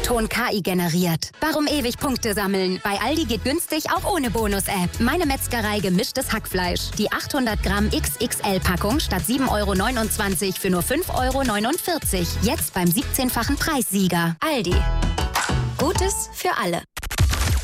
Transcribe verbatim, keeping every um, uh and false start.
O-Ton K I generiert. Warum ewig Punkte sammeln? Bei Aldi geht günstig auch ohne Bonus-App. Meine Metzgerei gemischtes Hackfleisch. Die achthundert Gramm X X L-Packung statt sieben Euro neunundzwanzig für nur fünf Euro neunundvierzig. Jetzt beim siebzehnfachen Preissieger. Aldi. Gutes für alle.